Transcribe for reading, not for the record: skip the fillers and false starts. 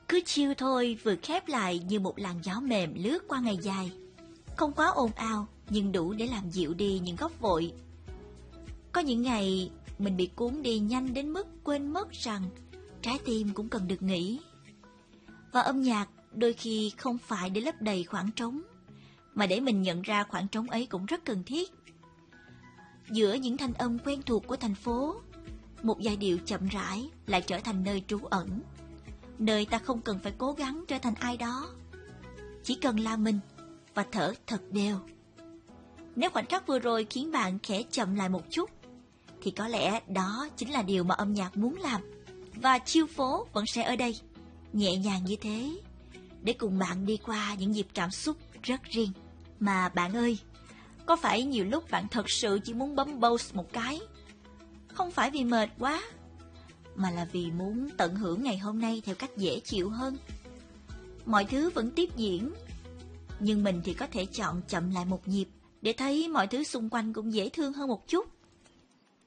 Cứ chill thôi, vừa khép lại như một làn gió mềm lướt qua ngày dài. Không quá ồn ào, nhưng đủ để làm dịu đi những góc vội. Có những ngày mình bị cuốn đi nhanh đến mức quên mất rằng trái tim cũng cần được nghỉ. Và âm nhạc đôi khi không phải để lấp đầy khoảng trống, mà để mình nhận ra khoảng trống ấy cũng rất cần thiết. Giữa những thanh âm quen thuộc của thành phố, một giai điệu chậm rãi lại trở thành nơi trú ẩn, nơi ta không cần phải cố gắng trở thành ai đó, chỉ cần là mình và thở thật đều. Nếu khoảnh khắc vừa rồi khiến bạn khẽ chậm lại một chút, thì có lẽ đó chính là điều mà âm nhạc muốn làm. Và chill phố vẫn sẽ ở đây, nhẹ nhàng như thế, để cùng bạn đi qua những dịp cảm xúc rất riêng. Mà bạn ơi, có phải nhiều lúc bạn thật sự chỉ muốn bấm pause một cái? Không phải vì mệt quá, mà là vì muốn tận hưởng ngày hôm nay theo cách dễ chịu hơn. Mọi thứ vẫn tiếp diễn, nhưng mình thì có thể chọn chậm lại một nhịp để thấy mọi thứ xung quanh cũng dễ thương hơn một chút.